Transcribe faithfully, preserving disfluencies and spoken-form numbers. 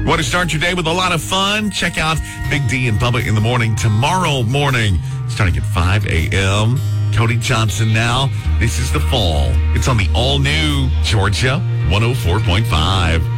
Want to start your day with a lot of fun? Check out Big D and Bubba in the morning tomorrow morning, starting at five a.m. Cody Johnson now. This is The Fall. It's on the all-new Georgia one oh four point five.